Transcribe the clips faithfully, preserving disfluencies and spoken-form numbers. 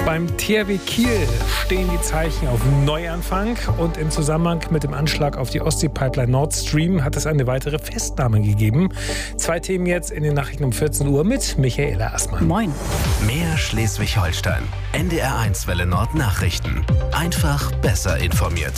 Beim T H W Kiel stehen die Zeichen auf Neuanfang und im Zusammenhang mit dem Anschlag auf die Ostsee-Pipeline Nord Stream hat es eine weitere Festnahme gegeben. Zwei Themen jetzt in den Nachrichten um vierzehn Uhr mit Michaela Assmann. Moin. Mehr Schleswig-Holstein. N D R eins Welle Nord Nachrichten. Einfach besser informiert.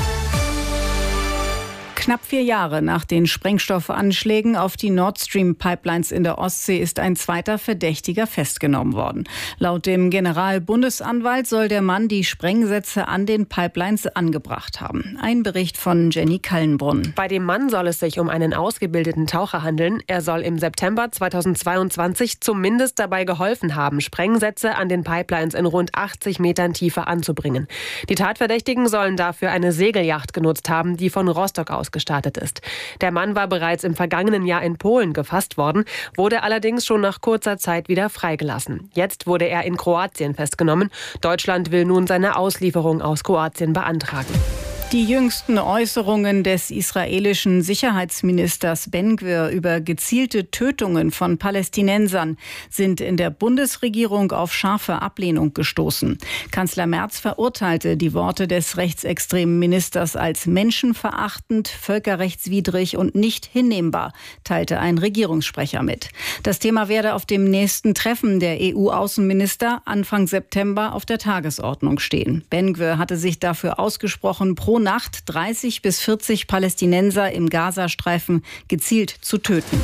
Knapp vier Jahre nach den Sprengstoffanschlägen auf die Nord Stream Pipelines in der Ostsee ist ein zweiter Verdächtiger festgenommen worden. Laut dem Generalbundesanwalt soll der Mann die Sprengsätze an den Pipelines angebracht haben. Ein Bericht von Jenny Kallenbrunn. Bei dem Mann soll es sich um einen ausgebildeten Taucher handeln. Er soll im September zweitausendzweiundzwanzig zumindest dabei geholfen haben, Sprengsätze an den Pipelines in rund achtzig Metern Tiefe anzubringen. Die Tatverdächtigen sollen dafür eine Segelyacht genutzt haben, die von Rostock aus gestartet ist. Der Mann war bereits im vergangenen Jahr in Polen gefasst worden, wurde allerdings schon nach kurzer Zeit wieder freigelassen. Jetzt wurde er in Kroatien festgenommen. Deutschland will nun seine Auslieferung aus Kroatien beantragen. Die jüngsten Äußerungen des israelischen Sicherheitsministers Ben-Gvir über gezielte Tötungen von Palästinensern sind in der Bundesregierung auf scharfe Ablehnung gestoßen. Kanzler Merz verurteilte die Worte des rechtsextremen Ministers als menschenverachtend, völkerrechtswidrig und nicht hinnehmbar, teilte ein Regierungssprecher mit. Das Thema werde auf dem nächsten Treffen der E U-Außenminister Anfang September auf der Tagesordnung stehen. Ben-Gvir hatte sich dafür ausgesprochen, pro Nacht dreißig bis vierzig Palästinenser im Gazastreifen gezielt zu töten.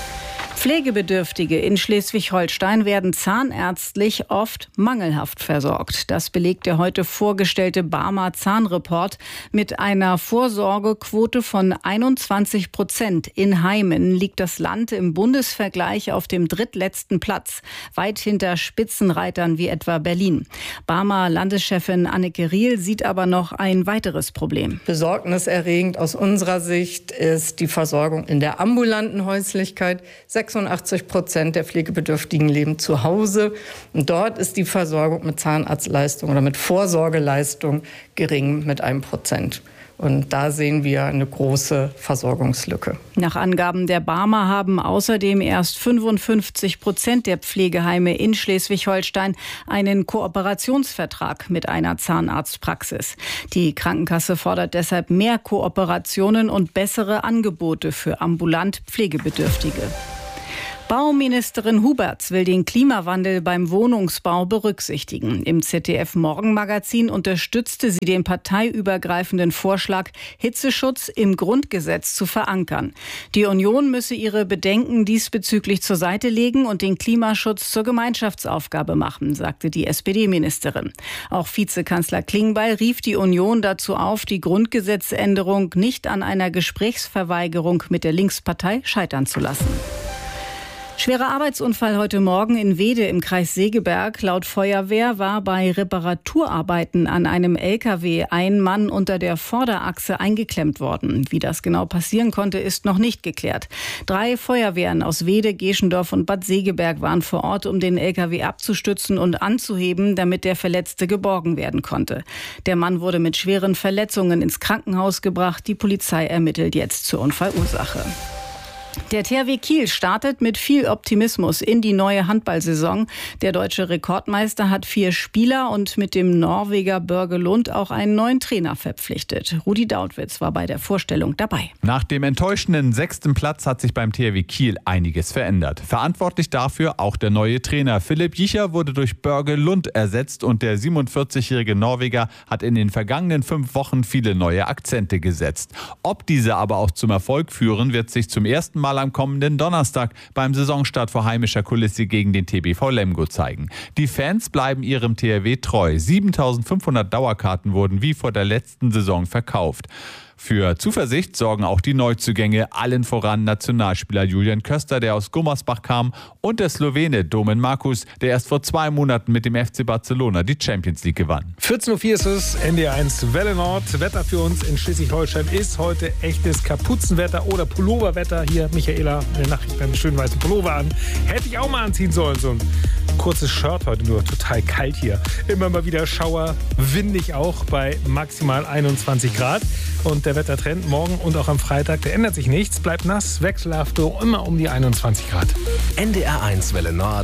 Pflegebedürftige in Schleswig-Holstein werden zahnärztlich oft mangelhaft versorgt. Das belegt der heute vorgestellte Barmer Zahnreport mit einer Vorsorgequote von einundzwanzig Prozent. In Heimen liegt das Land im Bundesvergleich auf dem drittletzten Platz, weit hinter Spitzenreitern wie etwa Berlin. Barmer Landeschefin Anneke Riel sieht aber noch ein weiteres Problem. Besorgniserregend aus unserer Sicht ist die Versorgung in der ambulanten Häuslichkeit. sechsundachtzig Prozent der Pflegebedürftigen leben zu Hause. Und dort ist die Versorgung mit Zahnarztleistung oder mit Vorsorgeleistung gering mit einem Prozent. Und da sehen wir eine große Versorgungslücke. Nach Angaben der Barmer haben außerdem erst fünfundfünfzig Prozent der Pflegeheime in Schleswig-Holstein einen Kooperationsvertrag mit einer Zahnarztpraxis. Die Krankenkasse fordert deshalb mehr Kooperationen und bessere Angebote für ambulant Pflegebedürftige. Bauministerin Huberts will den Klimawandel beim Wohnungsbau berücksichtigen. Im Z D F-Morgenmagazin unterstützte sie den parteiübergreifenden Vorschlag, Hitzeschutz im Grundgesetz zu verankern. Die Union müsse ihre Bedenken diesbezüglich zur Seite legen und den Klimaschutz zur Gemeinschaftsaufgabe machen, sagte die S P D-Ministerin. Auch Vizekanzler Klingbeil rief die Union dazu auf, die Grundgesetzänderung nicht an einer Gesprächsverweigerung mit der Linkspartei scheitern zu lassen. Schwerer Arbeitsunfall heute Morgen in Wede im Kreis Segeberg. Laut Feuerwehr war bei Reparaturarbeiten an einem L K W ein Mann unter der Vorderachse eingeklemmt worden. Wie das genau passieren konnte, ist noch nicht geklärt. Drei Feuerwehren aus Wede, Geschendorf und Bad Segeberg waren vor Ort, um den L K W abzustützen und anzuheben, damit der Verletzte geborgen werden konnte. Der Mann wurde mit schweren Verletzungen ins Krankenhaus gebracht. Die Polizei ermittelt jetzt zur Unfallursache. Der T H W Kiel startet mit viel Optimismus in die neue Handballsaison. Der deutsche Rekordmeister hat vier Spieler und mit dem Norweger Børge Lund auch einen neuen Trainer verpflichtet. Rudi Dautwitz war bei der Vorstellung dabei. Nach dem enttäuschenden sechsten Platz hat sich beim T H W Kiel einiges verändert. Verantwortlich dafür auch der neue Trainer. Philipp Jicher wurde durch Børge Lund ersetzt und der siebenundvierzigjährige Norweger hat in den vergangenen fünf Wochen viele neue Akzente gesetzt. Ob diese aber auch zum Erfolg führen, wird sich zum ersten Mal am kommenden Donnerstag beim Saisonstart vor heimischer Kulisse gegen den T B V Lemgo zeigen. Die Fans bleiben ihrem T H W treu. siebentausendfünfhundert Dauerkarten wurden wie vor der letzten Saison verkauft. Für Zuversicht sorgen auch die Neuzugänge, allen voran Nationalspieler Julian Köster, der aus Gummersbach kam, und der Slowene Domen Markus, der erst vor zwei Monaten mit dem F C Barcelona die Champions League gewann. vierzehn Uhr vier ist es, N D R eins Welle Nord. Wetter für uns in Schleswig-Holstein ist heute echtes Kapuzenwetter oder Pulloverwetter. Hier Michaela in der Nachricht einen schönen weißen Pullover an. Hätte ich auch mal anziehen sollen, so ein kurzes Shirt heute, nur total kalt hier. Immer mal wieder Schauer, windig auch bei maximal einundzwanzig Grad. Und der Wettertrend morgen und auch am Freitag, der ändert sich nichts, bleibt nass, wechselhaft, immer um die einundzwanzig Grad. N D R eins Welle Nord.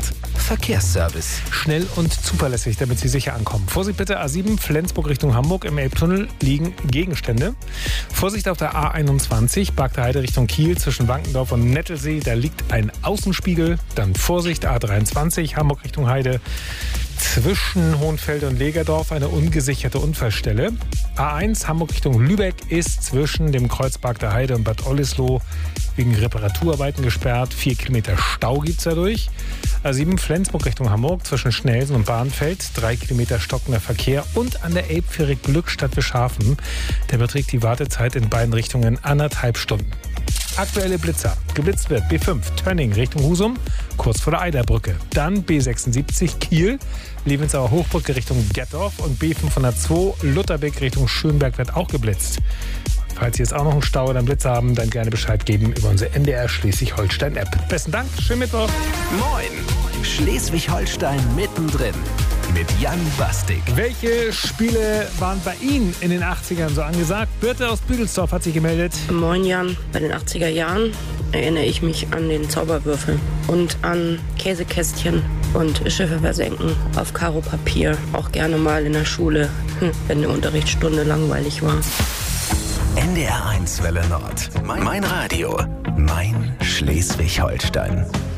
Verkehrsservice. Schnell und zuverlässig, damit Sie sicher ankommen. Vorsicht bitte, A sieben, Flensburg Richtung Hamburg. Im Elbtunnel liegen Gegenstände. Vorsicht auf der A einundzwanzig, Bargter Heide Richtung Kiel zwischen Wankendorf und Nettelsee. Da liegt ein Außenspiegel. Dann Vorsicht, A dreiundzwanzig, Hamburg Richtung Heide. Zwischen Hohenfelde und Legerdorf eine ungesicherte Unfallstelle. A eins Hamburg Richtung Lübeck ist zwischen dem Kreuz Bargter Heide und Bad Oldesloe wegen Reparaturarbeiten gesperrt. Vier Kilometer Stau gibt es dadurch. A sieben Flensburg Richtung Hamburg zwischen Schnelsen und Bahnfeld. Drei Kilometer stockender Verkehr. Und an der Elbfähre Glückstadt-Wischhafen. Der beträgt die Wartezeit in beiden Richtungen anderthalb Stunden. Aktuelle Blitzer. Geblitzt wird B fünf Tönning Richtung Husum, kurz vor der Eiderbrücke. Dann B sechsundsiebzig Kiel, Lebensauer Hochbrücke Richtung Gettorf und B fünfhundertzwei Lutherbeck Richtung Schönberg wird auch geblitzt. Falls Sie jetzt auch noch einen Stau oder einen Blitzer haben, dann gerne Bescheid geben über unsere N D R Schleswig-Holstein-App. Besten Dank, schönen Mittwoch. Moin, Schleswig-Holstein mittendrin mit Jan Bastik. Welche Spiele waren bei Ihnen in den achtzigern so angesagt? Birte aus Büdelsdorf hat sich gemeldet. Moin Jan, bei den achtziger Jahren erinnere ich mich an den Zauberwürfel und an Käsekästchen und Schiffe versenken auf Karo-Papier. Auch gerne mal in der Schule, wenn eine Unterrichtsstunde langweilig war. N D R eins Welle Nord. Mein Radio. Mein Schleswig-Holstein.